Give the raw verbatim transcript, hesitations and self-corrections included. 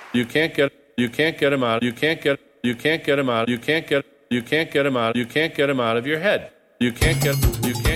You can't get. You can't get him out. You can't get. You can't get him out. You can't get. You can't get him out. You can't get him out of your head. You can't get. You can't.